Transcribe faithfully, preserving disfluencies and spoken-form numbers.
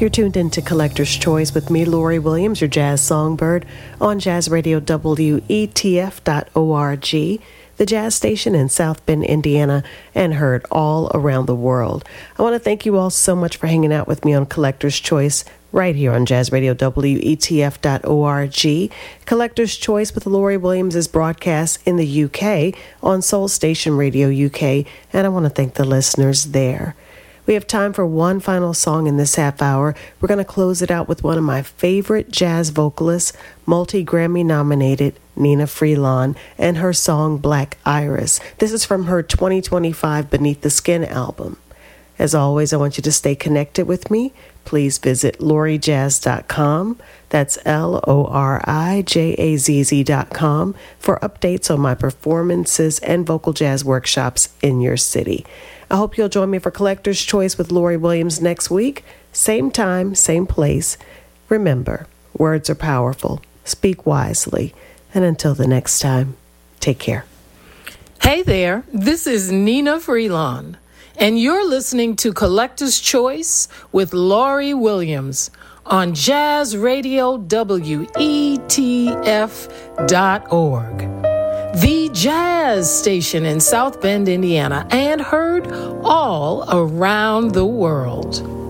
You're tuned into Collector's Choice with me, Lori Williams, your jazz songbird, on Jazz Radio W E T F dot org, the jazz station in South Bend, Indiana, and heard all around the world. I want to thank you all so much for hanging out with me on Collector's Choice right here on Jazz Radio W E T F dot org. Collector's Choice with Lori Williams is broadcast in the U K on Soul Station Radio U K, and I want to thank the listeners there. We have time for one final song in this half hour. We're going to close it out with one of my favorite jazz vocalists, multi-Grammy nominated Nina Freelon, and her song Black Iris. This is from her twenty twenty-five Beneath the Skin album. As always, I want you to stay connected with me. Please visit lori jazz dot com. That's L O R I J A Z Z dot com for updates on my performances and vocal jazz workshops in your city. I hope you'll join me for Collector's Choice with Lori Williams next week. Same time, same place. Remember, words are powerful. Speak wisely. And until the next time, take care. Hey there, this is Nina Freelon, and you're listening to Collector's Choice with Lori Williams on Jazz Radio W E T F dot org. The jazz station in South Bend, Indiana, and heard all around the world.